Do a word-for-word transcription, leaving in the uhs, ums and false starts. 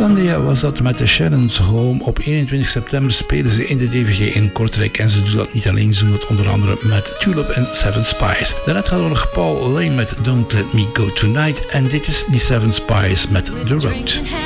Sandia was dat met de Sharon's Home. Op eenentwintig september spelen ze in de D V G in Kortrijk. En ze doen dat niet alleen, ze doen dat onder andere met Tulip en Seven Spies. Daarnet hadden we nog Paul Lane met Don't Let Me Go Tonight. En dit is die Seven Spies met The Road.